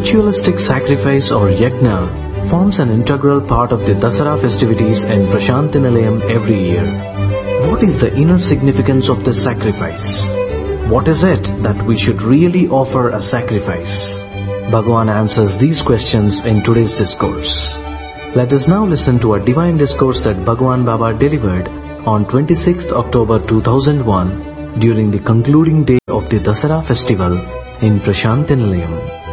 ritualistic sacrifice or yajna forms an integral part of the Dasara festivities in Prashantinilayam every year. What is the inner significance of this sacrifice? What is it that we should really offer as sacrifice? Bhagavan answers these questions in today's discourse. Let us now listen to a divine discourse that Bhagavan Baba delivered on 26th October 2001 during the concluding day of the Dasara festival in Prashantinilayam.